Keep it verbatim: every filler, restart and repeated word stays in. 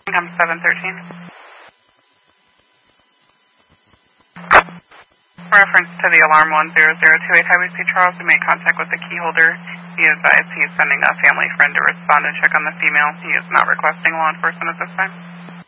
Come seven thirteen. Reference to the alarm one zero zero two eight Highway C. Charles, we made contact with the key holder. He advised he is sending a family friend to respond and check on the female. He is not requesting law enforcement at this time.